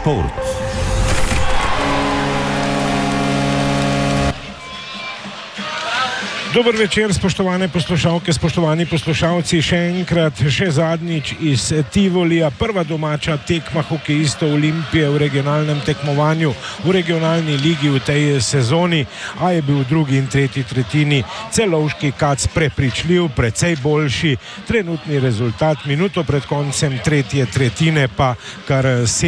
šport. Dober večer, spoštovane poslušalke, spoštovani poslušalci, še enkrat, še zadnjič iz Tivolija, prva domača tekma hokejistov Olimpije v regionalnem tekmovanju, v regionalni ligi v tej sezoni, a je bil v drugi in tretji tretjini Celovški Kac prepričljiv, precej boljši, trenutni rezultat, minuto pred koncem tretje tretjine pa kar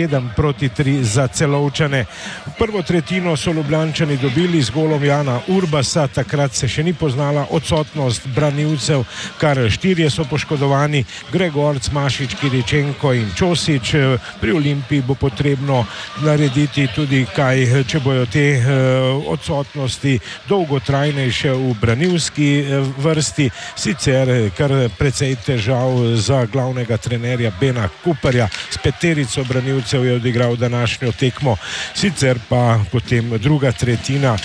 7-3 za Celovčane. Prvo tretjino so Ljubljančani dobili z golom Jana Urbasa, takrat se še ni poznala odsotnost branilcev, kar 4 so poškodovani, Gregorc, Mašič, Kiričenko in Čosič. Pri Olimpiji bo potrebno narediti tudi kaj, če bojo te odsotnosti dolgotrajnejše v branilski vrsti, sicer kar precej težav za glavnega trenerja Bena Kuparja, s peterico branilcev je odigral današnjo tekmo, sicer pa potem druga tretjina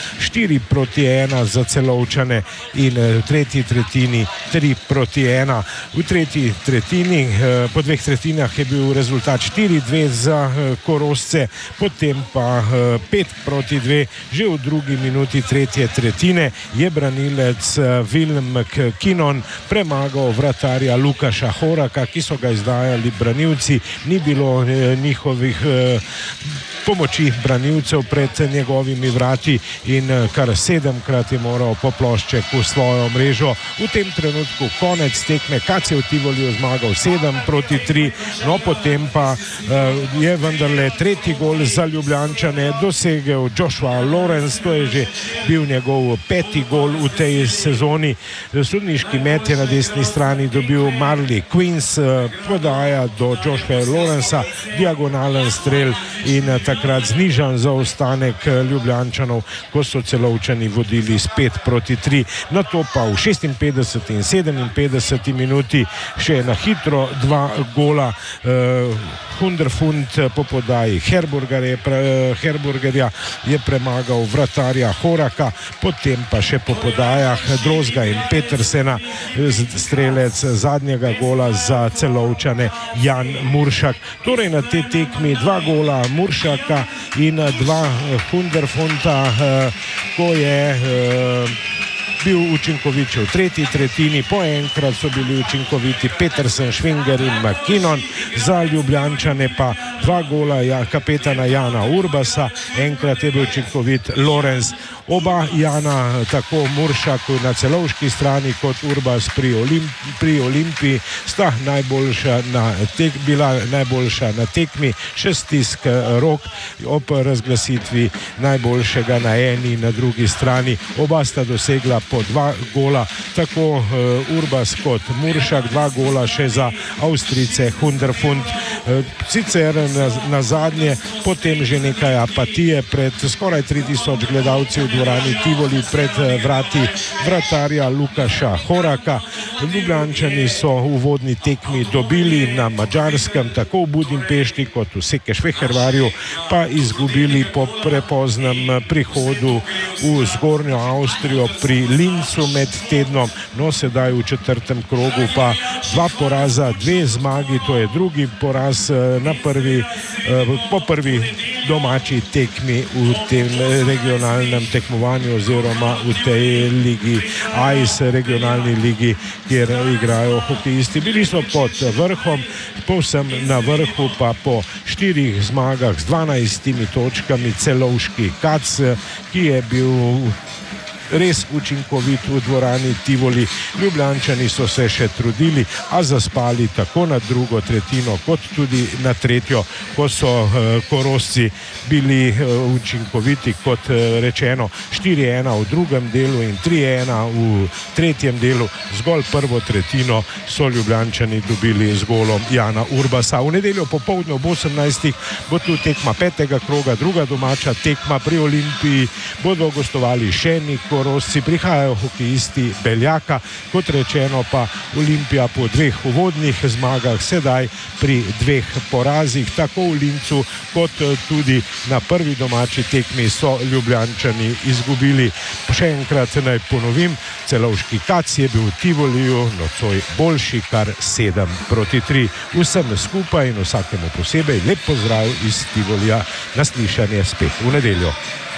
4-1 za Celovčane in v tretji tretjini 3-1. V tretji tretjini, po dveh tretjinah je bil rezultat 4-2 za Korošce, potem pa 5-2. Že v drugi minuti tretje tretjine je branilec Willem McKinnon premagal vratarja Lukaša Horaka, ki so ga izdajali branilci, ni bilo njihovih pomoči branilcev pred njegovimi vrati in kar 7-krat je moral po plošček v svojo mrežo. V tem trenutku konec tekme, Kac je v Tivoliju zmagal 7-3, no potem pa je vendarle tretji gol za Ljubljančane dosegel Joshua Lawrence, to je že bil njegov 5. gol v tej sezoni. Sodniški met je na desni strani dobil Marley Queens, podaja do Joshua Lawrencea, diagonalen strel in takrat znižan zaostanek Ljubljančanov, ko so Celovčani vodili s 5-3. Na to pa v 56. in 57. minuti še na hitro 2 gola. Hunderfund po podaji Herburgerja je premagal vratarja Horaka, potem pa še po podajah Drozga in Petersena strelec zadnjega gola za Celovčane Jan Muršak. Torej na tej tekmi 2 gola Muršaka in 2 Hunderfunda, ko je bil učinkovit v tretji tretjini, po enkrat so bili učinkoviti Petersen, Švinger in McKinnon, za Ljubljančane pa 2 gola kapetana Jana Urbasa, enkrat je bil učinkovit Lawrence. Oba Jana, tako Muršak na celovški strani kot Urbas pri Olimpiji, sta bila najboljša na tekmi, še stisk rok ob razglasitvi najboljšega na eni in na drugi strani. Oba sta dosegla po 2 gola, tako Urbas kot Muršak, 2 gola še za Avstrijce Hunderfund. Sicer na zadnje, potem že nekaj apatije pred skoraj 3000 gledalci v dvorani Tivoli pred vrati vratarja Lukaša Horaka. Ljubljančani so v uvodni tekmi dobili na Madžarskem, tako v Budimpešti kot v Sekešvehervarju, pa izgubili po prepoznem prihodu v Zgornjo Avstrijo pri Lincu med tednom. No, sedaj v 4. krogu pa 2 poraza, 2 zmagi, to je drugi poraz po prvi domači tekmi v tem regionalnem tekmovanju oziroma v tej ligi AIS, regionalni ligi, kjer igrajo hokejisti. Bili so pod vrhom, povsem na vrhu pa po 4 zmagah z 12 točkami Celovški Kac, ki je bil res učinkovit v dvorani Tivoli. Ljubljančani so se še trudili, a zaspali tako na drugo tretjino kot tudi na tretjo, ko so Korošci bili učinkoviti, kot rečeno 4-1 v drugem delu in 3-1 v tretjem delu. Zgolj prvo tretjino so Ljubljančani dobili z golom Jana Urbasa. V nedeljo popoldne ob 18. bo tu tekma 5. kroga, druga domača tekma pri Olimpiji. Bodo gostovali še Korošci, prihajajo hokejisti Beljaka, kot rečeno pa Olimpija po 2 uvodnih zmagah, sedaj pri 2 porazih, tako v Lincu kot tudi na prvi domači tekmi so Ljubljančani izgubili. Še enkrat naj ponovim, Celovški Kac je bil v Tivoliju nocoj boljši kar 7-3. Vsem skupaj in vsakemu posebej lep pozdrav iz Tivolija, na slišanje spet v nedeljo.